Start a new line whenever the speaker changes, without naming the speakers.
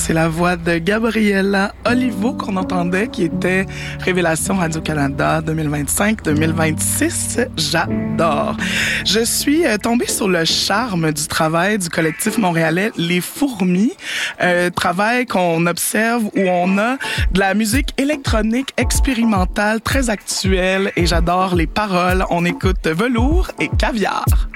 C'est la voix de Gabriella Olivo qu'on entendait, qui était Révélation Radio-Canada 2025-2026. J'adore. Je suis tombée sur le charme du travail du collectif montréalais Les Fourmis. Travail qu'on observe où on a de la musique électronique expérimentale très actuelle et j'adore les paroles. On écoute Velours et Caviar.